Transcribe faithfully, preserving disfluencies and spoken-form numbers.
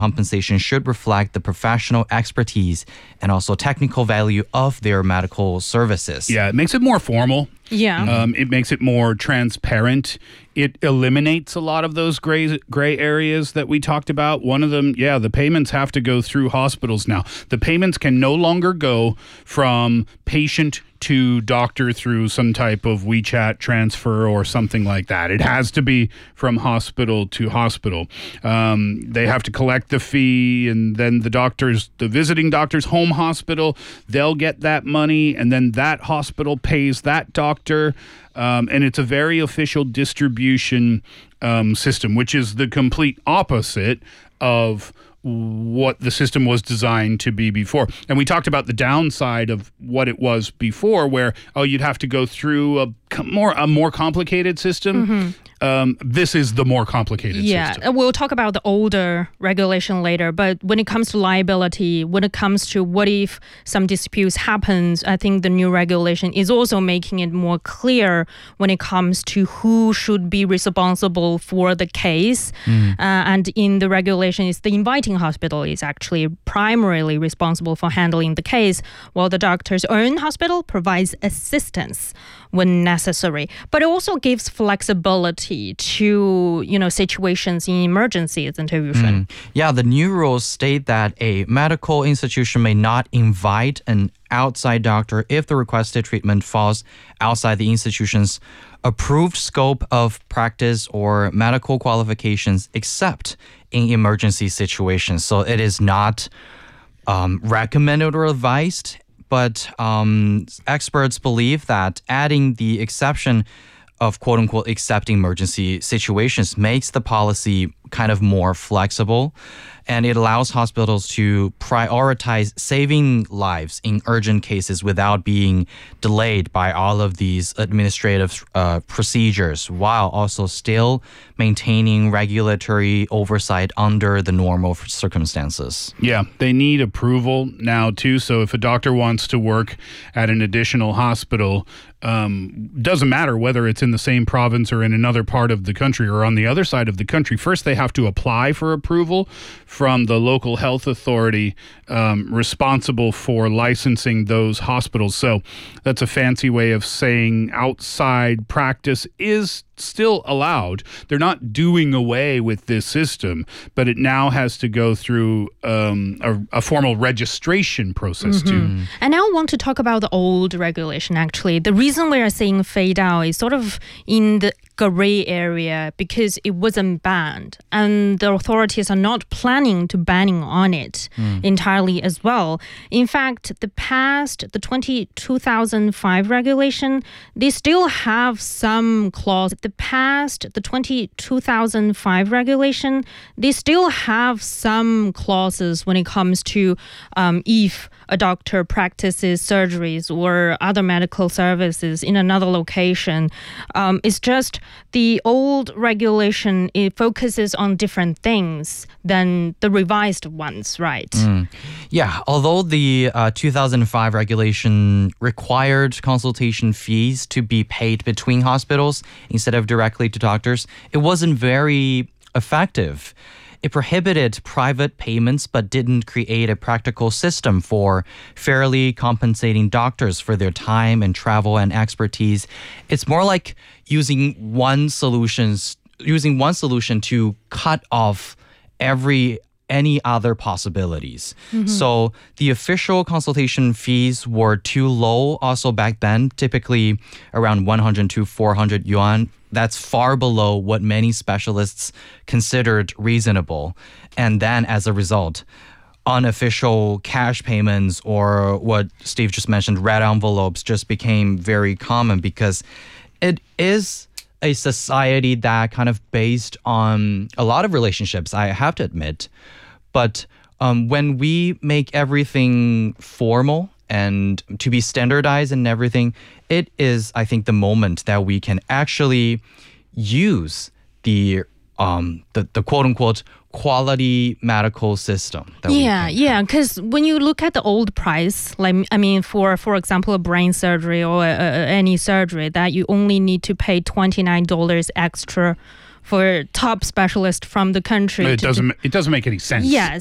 compensation should reflect the professional expertise and also technical value of their medical services. Yeah, it makes it more formal. Yeah. Um, it makes it more transparent. It eliminates a lot of those gray gray areas that we talked about. One of them, yeah, the payments have to go through hospitals now. The payments can no longer go from patient to doctor through some type of WeChat transfer or something like that. It has to be from hospital to hospital. Um, they have to collect the fee, and then the doctors, the visiting doctor's home hospital, they'll get that money, and then that hospital pays that doctor. Um, and it's a very official distribution um, system, which is the complete opposite of what the system was designed to be before. And we talked about the downside of what it was before, where, oh, you'd have to go through a more a more complicated system. Mm-hmm. Um, this is the more complicated yeah, system. We'll talk about the older regulation later, but when it comes to liability, when it comes to what if some disputes happens, I think the new regulation is also making it more clear when it comes to who should be responsible for the case. Mm. Uh, and in the regulation, it's the inviting hospital is actually primarily responsible for handling the case, while the doctor's own hospital provides assistance when necessary. But it also gives flexibility to, you know, situations in emergencies and television. Mm. Yeah, the new rules state that a medical institution may not invite an outside doctor if the requested treatment falls outside the institution's approved scope of practice or medical qualifications, except in emergency situations. So it is not um, recommended or advised, but um, experts believe that adding the exception of quote-unquote accepting emergency situations makes the policy kind of more flexible, and it allows hospitals to prioritize saving lives in urgent cases without being delayed by all of these administrative uh, procedures, while also still maintaining regulatory oversight under the normal circumstances. Yeah, they need approval now too. So if a doctor wants to work at an additional hospital, um, doesn't matter whether it's in the same province or in another part of the country or on the other side of the country. First, they have to apply for approval from the local health authority um, responsible for licensing those hospitals. So that's a fancy way of saying outside practice is still allowed. They're not doing away with this system, but it now has to go through um, a, a formal registration process mm-hmm. too. And now I want to talk about the old regulation, actually. The reason we are saying fade out is sort of in the gray area because it wasn't banned, and the authorities are not planning to banning on it mm. entirely as well. In fact, the past, the twenty, two thousand five regulation, they still have some clause. The past, the twenty, two thousand five regulation, they still have some clauses when it comes to um, if a doctor practices surgeries or other medical services in another location. Um, it's just the old regulation, it focuses on different things than the revised ones, right? Mm. Yeah, although the uh, two thousand five regulation required consultation fees to be paid between hospitals instead of directly to doctors, it wasn't very effective. It prohibited private payments but didn't create a practical system for fairly compensating doctors for their time and travel and expertise. It's more like using one solutions, using one solution to cut off every any other possibilities. Mm-hmm. So the official consultation fees were too low also back then, typically around one hundred to four hundred yuan. That's far below what many specialists considered reasonable. And then as a result, unofficial cash payments or what Steve just mentioned, red envelopes, just became very common because it is a society that kind of based on a lot of relationships, I have to admit. But um, when we make everything formal and to be standardized and everything, it is, I think, the moment that we can actually use the um, the, the quote-unquote quality medical system. That yeah, we yeah, because when you look at the old price, like, I mean, for, for example, a brain surgery or uh, any surgery that you only need to pay twenty-nine dollars extra for top specialists from the country. It to- doesn't. It doesn't make any sense. Yes,